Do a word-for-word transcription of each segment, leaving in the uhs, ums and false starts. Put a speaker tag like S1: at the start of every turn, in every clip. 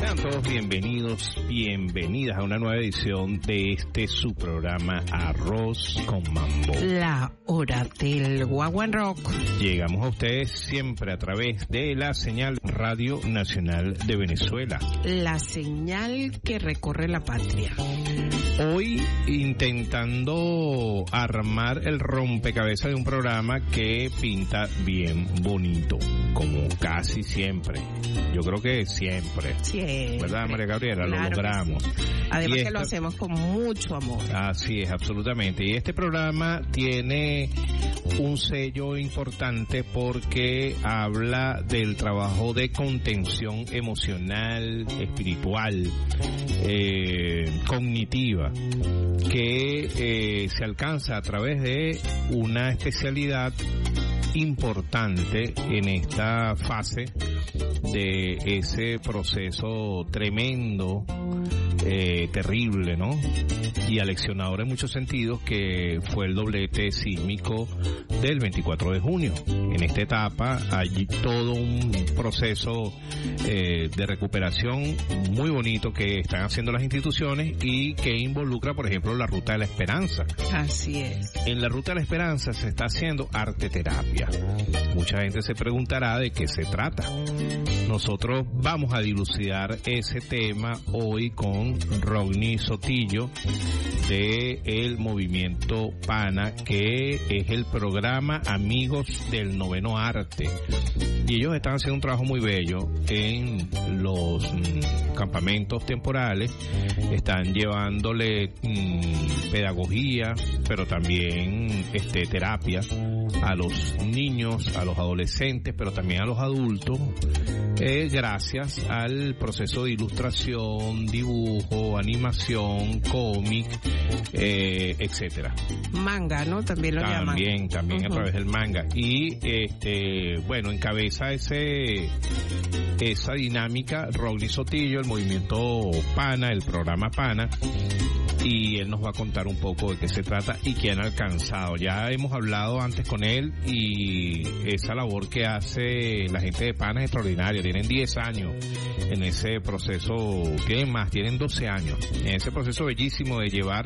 S1: Sean todos bienvenidos, bienvenidas a una nueva edición de este su programa Arroz con Mambo.
S2: La hora del Guaguan Rock.
S1: Llegamos a ustedes siempre a través de la señal Radio Nacional de Venezuela.
S2: La señal que recorre la patria.
S1: Hoy intentando armar el rompecabezas de un programa que pinta bien bonito, como casi siempre. Yo creo que siempre.
S2: Siempre.
S1: ¿Verdad, María Gabriela?
S2: Claro,
S1: lo logramos.
S2: Sí. Además
S1: y
S2: que
S1: esta...
S2: lo hacemos con mucho amor.
S1: Así es, absolutamente. Y este programa tiene un sello importante porque habla del trabajo de contención emocional, espiritual, eh, cognitiva, que eh, se alcanza a través de una especialidad importante en esta fase de ese proceso tremendo, eh, terrible, ¿no? Y aleccionador en muchos sentidos, que fue el doblete sísmico del veinticuatro de junio. En esta etapa hay todo un proceso eh, de recuperación muy bonito que están haciendo las instituciones y que involucra, por ejemplo, la Ruta de la Esperanza.
S2: Así es.
S1: En la Ruta de la Esperanza se está haciendo arte terapia. Mucha gente se preguntará de qué se trata. Nosotros vamos a dilucidar ese tema hoy con Rodney Sotillo de el Movimiento Pana, que es el programa Amigos del Noveno Arte. Y ellos están haciendo un trabajo muy bello en los mmm, campamentos temporales. Están llevándole mmm, pedagogía, pero también este terapia a los niños, a los adolescentes, pero también a los adultos, eh, gracias al proceso de ilustración, dibujo, animación, cómic, eh, etcétera.
S2: Manga, ¿no? También lo llaman.
S1: También, también uh-huh. a través del manga. Y, este, bueno, encabeza ese, esa dinámica Rodney Sotillo, el Movimiento Pana, el programa Pana. Y él nos va a contar un poco de qué se trata y qué han alcanzado. Ya hemos hablado antes con él y esa labor que hace la gente de Pana es extraordinaria. Tienen diez años en ese proceso, tienen más, tienen doce años en ese proceso bellísimo de llevar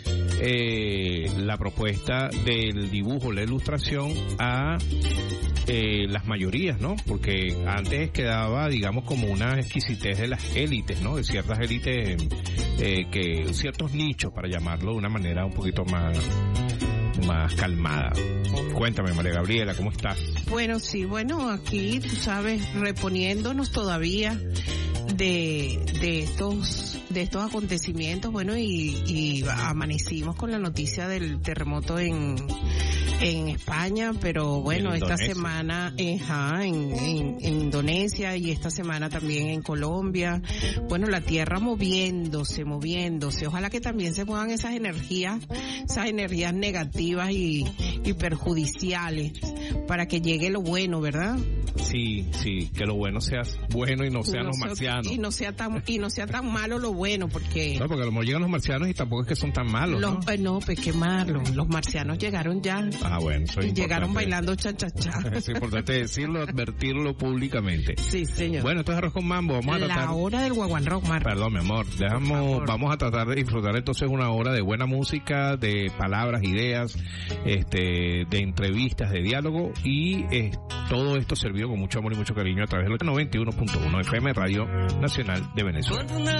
S1: eh, la propuesta del dibujo, la ilustración a Eh, las mayorías, ¿no? Porque antes quedaba, digamos, como una exquisitez de las élites, ¿no? De ciertas élites, eh, que ciertos nichos, para llamarlo de una manera un poquito más más calmada. Cuéntame, María Gabriela, ¿cómo estás?
S2: Bueno, sí, bueno, aquí, tú sabes, reponiéndonos todavía de de estos de estos acontecimientos, bueno, y, y amanecimos con la noticia del terremoto en en España, pero bueno, esta semana eh, en, en, en Indonesia y esta semana también en Colombia. Bueno, la tierra moviéndose, moviéndose. Ojalá que también se muevan esas energías, esas energías negativas y, y perjudiciales para que llegue lo bueno, ¿verdad?
S1: Sí, sí, que lo bueno sea bueno y no sean no los marcianos.
S2: Y no sea tan y no sea tan malo lo bueno, porque
S1: no, porque a lo mejor llegan los marcianos y tampoco es que son tan malos,
S2: los,
S1: ¿no?
S2: Eh, no, pues qué malo. Los marcianos llegaron ya.
S1: Ah, bueno, eso es
S2: y llegaron
S1: importante.
S2: bailando cha-cha-cha.
S1: Es importante decirlo, advertirlo públicamente.
S2: Sí, señor.
S1: Bueno, esto es Arroz con Mambo. Vamos a
S2: la
S1: tratar...
S2: hora del Guaguan Rock, Mar.
S1: Perdón, mi amor. Dejamos, vamos a tratar de disfrutar entonces una hora de buena música, de palabras, ideas, este, de entrevistas, de diálogo y eh, todo esto servido con mucho amor y mucho cariño a través de los noventa y uno punto uno F M Radio Nacional de Venezuela.